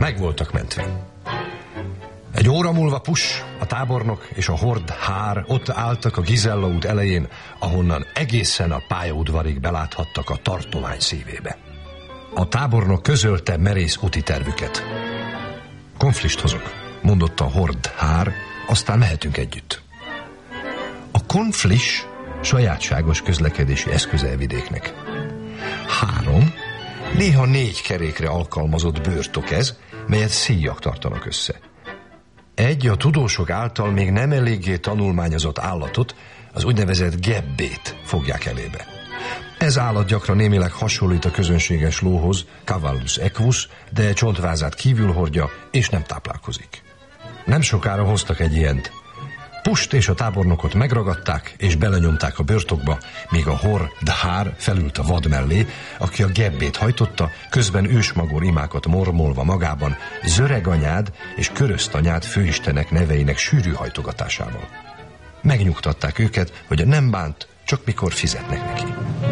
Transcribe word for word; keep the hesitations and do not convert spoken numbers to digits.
meg voltak mentve. Egy óra múlva Push, a tábornok és a Hord Hár ott álltak a Gizella út elején, ahonnan egészen a pályaudvarig beláthattak a tartomány szívébe. A tábornok közölte merész úti tervüket. Konflist hozok, mondotta a Hord Hár, aztán mehetünk együtt. A konflis sajátságos közlekedési eszköze vidéknek. Három, néha négy kerékre alkalmazott bőrtok ez, melyet szíjak tartanak össze. Egy a tudósok által még nem eléggé tanulmányozott állatot, az úgynevezett gebbét fogják elébe. Ez állat gyakran némileg hasonlít a közönséges lóhoz, Cavallus equus, de csontvázát kívül hordja és nem táplálkozik. Nem sokára hoztak egy ilyent. Pust és a tábornokot megragadták és belenyomták a börtokba, míg a Hord Hár felült a vad mellé, aki a gebbét hajtotta, közben ősmagor imákat mormolva magában, Zöreganyád és Köröztanyád főistenek neveinek sűrű hajtogatásával. Megnyugtatták őket, hogy nem bánt, csak mikor fizetnek neki.